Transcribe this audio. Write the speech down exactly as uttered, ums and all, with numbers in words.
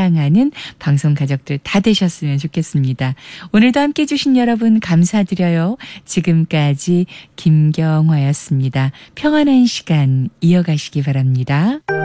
사랑하는 방송 가족들 다 되셨으면 좋겠습니다. 오늘도 함께 해주신 여러분 감사드려요. 지금까지 김경화였습니다. 평안한 시간 이어가시기 바랍니다.